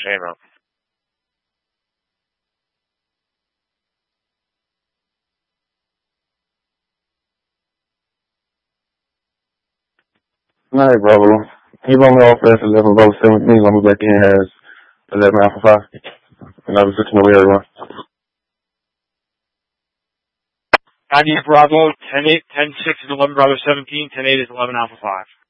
Shame out. Alright, Bravo. He bumped me off as 11, Bravo 17, let me back in as 11 Alpha 5. And I was just know everyone. 90 Bravo, 10-8, 10-6 is 11 Bravo 17, 10-8 is 11 Alpha 5.